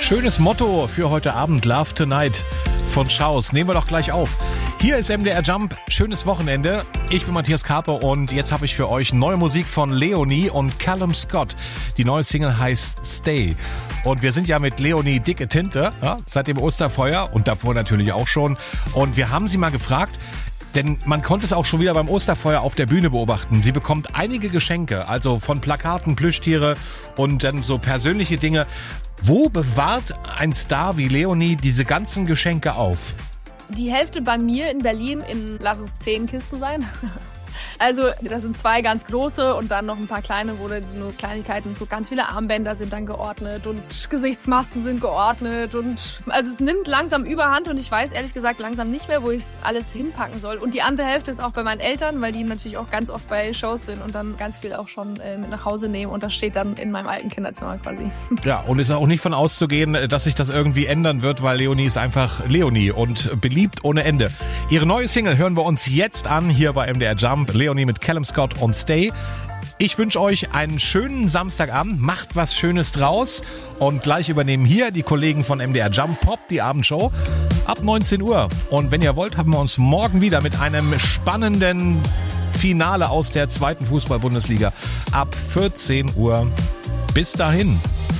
Schönes Motto für heute Abend, Love Tonight von Schaus. Nehmen wir doch gleich auf. Hier ist MDR Jump, schönes Wochenende. Ich bin Matthias Karpe und jetzt habe ich für euch neue Musik von Leonie und Callum Scott. Die neue Single heißt Stay. Und wir sind ja mit Leonie dicke Tinte, ja, seit dem Osterfeuer und davor natürlich auch schon. Und wir haben sie mal gefragt, denn man konnte es auch schon wieder beim Osterfeuer auf der Bühne beobachten. Sie bekommt einige Geschenke, also von Plakaten, Plüschtiere und dann so persönliche Dinge. Wo bewahrt ein Star wie Leonie diese ganzen Geschenke auf? Die Hälfte bei mir in Berlin in, lass es 10 Kisten sein. Also das sind 2 ganz große und dann noch ein paar kleine, wo dann nur Kleinigkeiten, so ganz viele Armbänder sind dann geordnet und Gesichtsmasken sind geordnet und also es nimmt langsam Überhand und ich weiß ehrlich gesagt langsam nicht mehr, wo ich es alles hinpacken soll. Und die andere Hälfte ist auch bei meinen Eltern, weil die natürlich auch ganz oft bei Shows sind und dann ganz viel auch schon mit nach Hause nehmen und das steht dann in meinem alten Kinderzimmer quasi. Ja, und ist auch nicht von auszugehen, dass sich das irgendwie ändern wird, weil Leonie ist einfach Leonie und beliebt ohne Ende. Ihre neue Single hören wir uns jetzt an, hier bei MDR Jump. Leonie mit Callum Scott und Stay. Ich wünsche euch einen schönen Samstagabend, macht was Schönes draus und gleich übernehmen hier die Kollegen von MDR Jump Pop, die Abendshow, ab 19 Uhr. Und wenn ihr wollt, haben wir uns morgen wieder mit einem spannenden Finale aus der 2. Fußball-Bundesliga ab 14 Uhr. Bis dahin.